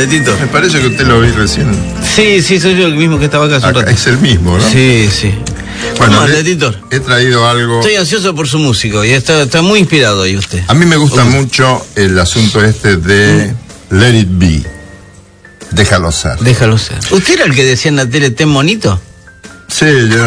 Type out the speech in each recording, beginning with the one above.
Tito? Me parece que usted lo vi recién. Sí, soy yo el mismo que estaba acá hace un rato. Es el mismo, ¿no? Sí. Bueno, Tito? he traído algo. Estoy ansioso por su música y está muy inspirado ahí usted. A mí me gusta mucho el asunto de Let It Be. Déjalo ser. Déjalo ser. ¿Usted era el que decía en la tele, ten monito? Sí, yo...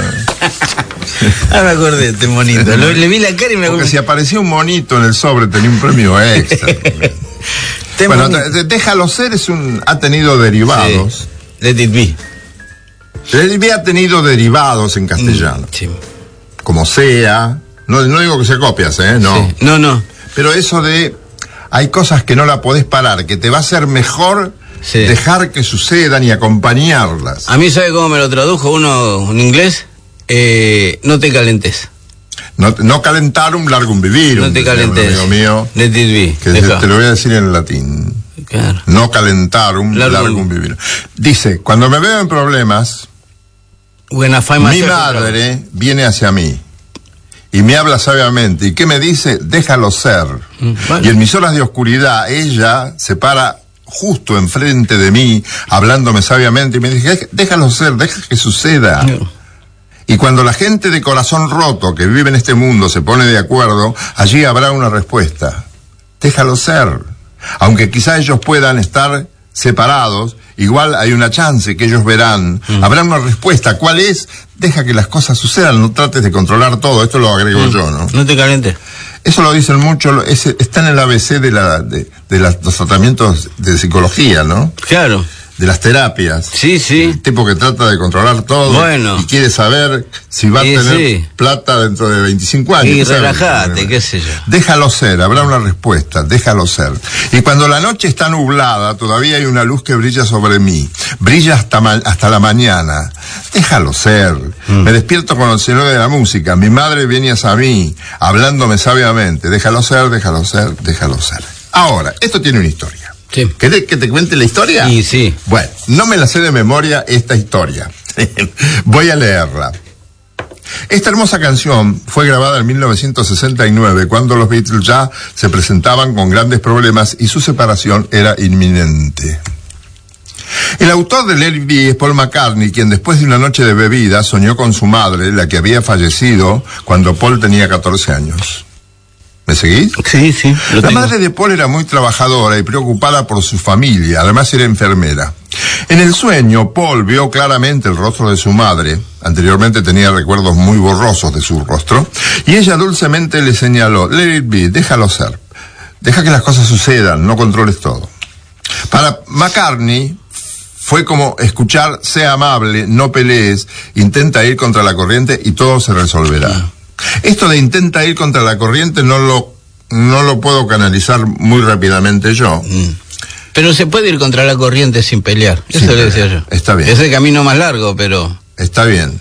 Ah, me acordé, ten monito. Le vi la cara y me acordé. Porque si aparecía un monito en el sobre tenía un premio extra. Bueno, Déjalo ser ha tenido derivados. Sí. Let It Be. Let It Be ha tenido derivados en castellano. Sí. Como sea. No digo que se copias, no. Sí. No. Pero eso de... Hay cosas que no la podés parar, que te va a ser mejor dejar que sucedan y acompañarlas. A mí, ¿sabe cómo me lo tradujo uno en inglés? No te calentes. No calentarum largum vivirum. No te calentes. Amigo mío. Let it be. Que te lo voy a decir en latín. Claro. No calentarum largum vivirum. Dice, cuando me veo en problemas, mi madre viene hacia mí y me habla sabiamente. ¿Y qué me dice? Déjalo ser. Vale. Y en mis horas de oscuridad, ella se para justo enfrente de mí, hablándome sabiamente, y me dice, déjalo ser, deja que suceda. No. Y cuando la gente de corazón roto que vive en este mundo se pone de acuerdo, allí habrá una respuesta. Déjalo ser. Aunque quizá ellos puedan estar separados, igual hay una chance que ellos verán. Habrá una respuesta. ¿Cuál es? Deja que las cosas sucedan, no trates de controlar todo. Esto lo agrego yo, ¿no? No te calientes. Eso lo dicen mucho, está en el ABC de los tratamientos de psicología, ¿no? Claro. De las terapias. Sí. El tipo que trata de controlar todo y quiere saber si va a tener plata dentro de 25 años. Y relájate, qué sé yo. Déjalo ser, habrá una respuesta, déjalo ser. Y cuando la noche está nublada, todavía hay una luz que brilla sobre mí. Brilla hasta la mañana. Déjalo ser. Me despierto con el sonido de la música. Mi madre viene hacia mí, hablándome sabiamente. Déjalo ser, déjalo ser, déjalo ser. Ahora, esto tiene una historia. Sí. ¿Querés que te cuente la historia? Sí. Bueno, no me la sé de memoria esta historia. Voy a leerla. Esta hermosa canción fue grabada en 1969, cuando los Beatles ya se presentaban con grandes problemas y su separación era inminente. El autor de Let It Be es Paul McCartney, quien después de una noche de bebida soñó con su madre, la que había fallecido cuando Paul tenía 14 años. ¿Me seguís? Sí. La madre de Paul era muy trabajadora y preocupada por su familia, además era enfermera. En el sueño, Paul vio claramente el rostro de su madre. Anteriormente tenía recuerdos muy borrosos de su rostro. Y ella dulcemente le señaló, Let it be, déjalo ser. Deja que las cosas sucedan, no controles todo. Para McCartney, fue como escuchar, sé amable, no pelees, intenta ir contra la corriente y todo se resolverá. Esto de intenta ir contra la corriente no lo puedo canalizar muy rápidamente yo. Pero se puede ir contra la corriente sin pelear. Eso le decía yo. Está bien. Es el camino más largo, pero... Está bien.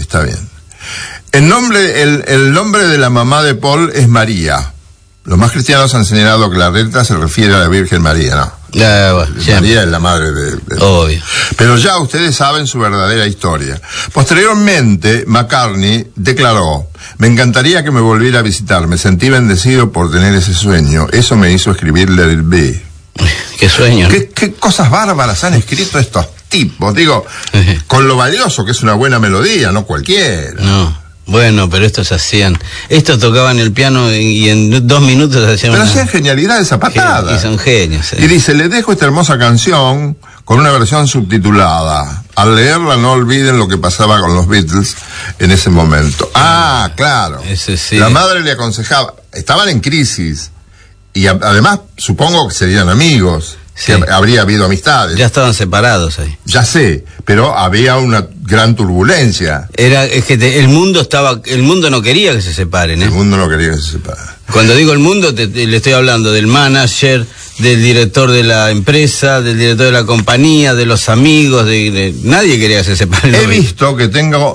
El nombre de la mamá de Paul es María. Los más cristianos han señalado que la letra se refiere a la Virgen María, ¿no? María es la madre de... Obvio. Pero ya ustedes saben su verdadera historia. Posteriormente, McCartney declaró, me encantaría que me volviera a visitar, me sentí bendecido por tener ese sueño, eso me hizo escribir Let It Be. Qué sueño, ¿no? ¿Qué cosas bárbaras han escrito estos tipos? Digo, con lo valioso que es una buena melodía, no cualquiera. No. Bueno, pero estos tocaban el piano y en 2 minutos hacían Pero hacían genialidades a patadas. Y son genios. Y dice, les dejo esta hermosa canción con una versión subtitulada. Al leerla no olviden lo que pasaba con los Beatles en ese momento. Ah, claro. Sí. La madre le aconsejaba, estaban en crisis. Y además, supongo que serían amigos. Sí. Que habría habido amistades. Ya estaban separados ahí. Ya sé, pero había una gran turbulencia. Es que el mundo no quería que se separen, ¿eh? El mundo no quería que se separen. Cuando digo el mundo, le estoy hablando del manager, del director de la empresa, del director de la compañía, de los amigos, nadie quería que se separen. He visto que tengo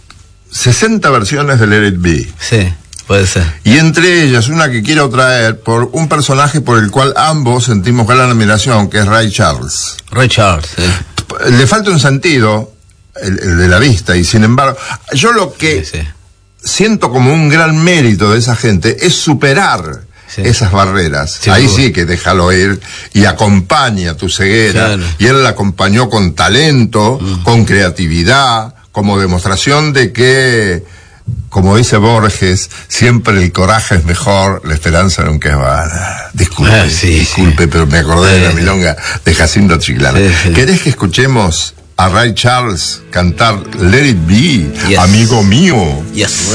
60 versiones de Let It Be. Sí. Puede ser. Y entre ellas, una que quiero traer por un personaje por el cual ambos sentimos gran admiración, que es Ray Charles. Ray Charles, sí. Le falta un sentido, el de la vista, y sin embargo, yo lo que siento como un gran mérito de esa gente es superar esas barreras. Sí, ahí sí que déjalo ir y acompaña tu ceguera. Claro. Y él la acompañó con talento, con creatividad, como demostración de que, como dice Borges, siempre el coraje es mejor, la esperanza nunca es vana. Disculpe, pero me acordé de la milonga de Jacinto Chiclana. ¿Querés que escuchemos a Ray Charles cantar Let It Be, amigo mío? Yes.